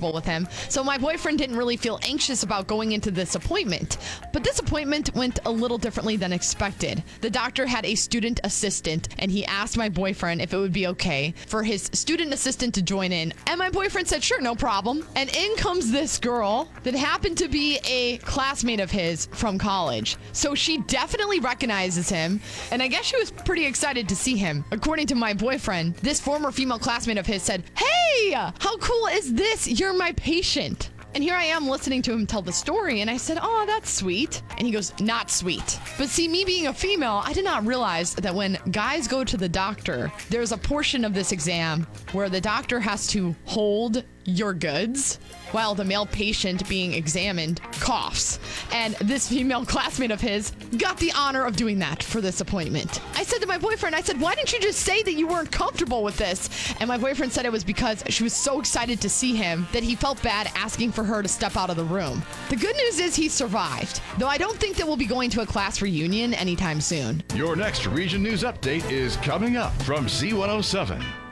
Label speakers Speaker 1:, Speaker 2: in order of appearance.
Speaker 1: comfortable with him, so my boyfriend didn't really feel anxious about going into this appointment. But this appointment went a little differently than expected. The doctor had a student assistant, and he asked my boyfriend if it would be okay for his student assistant to join in. And my boyfriend said, sure, no problem. And in comes this girl that happened to be a classmate of his from college. So she definitely recognizes him, and I guess she was pretty excited to see him. According to my boyfriend, this former female classmate of his said, hey, how cool is this? You're my patient. And here I am listening to him tell the story, and I said, oh, that's sweet. And he goes, not sweet. But see, me being a female, I did not realize that when guys go to the doctor, there's a portion of this exam where the doctor has to hold your goods while the male patient being examined coughs. And this female classmate of his got the honor of doing that for this appointment. I said to my boyfriend, I said, why didn't you just say that you weren't comfortable with this? And my boyfriend said it was because she was so excited to see him that he felt bad asking for her to step out of the room. The good news is he survived, though I don't think that we'll be going to a class reunion anytime soon.
Speaker 2: Your next Region News Update is coming up from Z107.